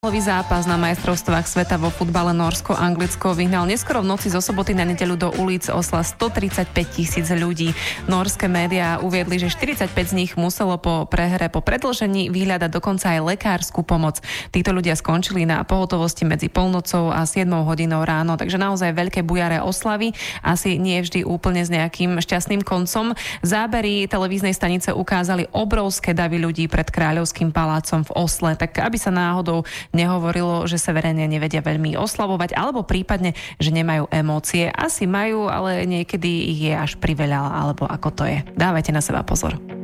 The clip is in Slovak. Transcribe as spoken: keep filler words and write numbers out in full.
Nový zápas na majstrovstvách sveta vo futbale Nórsko-Anglicko vyhnal neskoro v noci zo soboty na nedeľu do ulic osla stotridsaťpäť tisíc ľudí. Nórske médiá uviedli, že štyridsaťpäť z nich muselo po prehre po predĺžení vyhľadať dokonca aj lekárskú pomoc. Títo ľudia skončili na pohotovosti medzi polnocou a siedmou hodinou ráno, takže naozaj veľké bujaré oslavy, asi nie vždy úplne s nejakým šťastným koncom. Zábery televíznej stanice ukázali obrovské davy ľudí pred Kráľovským palácom v Osle, tak aby sa náhodou nehovorilo, že severania nevedia veľmi oslavovať, alebo prípadne, že nemajú emócie. Asi majú, ale niekedy ich je až priveľa, alebo ako to je. Dávajte na seba pozor.